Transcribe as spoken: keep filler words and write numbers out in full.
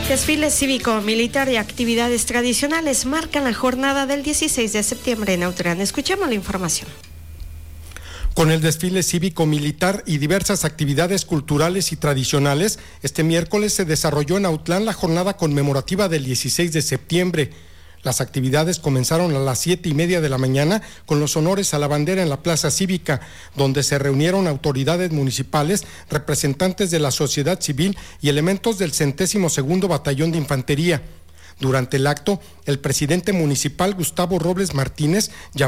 Desfile cívico-militar y actividades tradicionales marcan la jornada del dieciséis de septiembre en Autlán. Escuchemos la información. Con el desfile cívico-militar y diversas actividades culturales y tradicionales, este miércoles se desarrolló en Autlán la jornada conmemorativa del dieciséis de septiembre. Las actividades comenzaron a las siete y media de la mañana con los honores a la bandera en la Plaza Cívica, donde se reunieron autoridades municipales, representantes de la sociedad civil y elementos del centésimo segundo Batallón de Infantería. Durante el acto, el presidente municipal Gustavo Robles Martínez llamó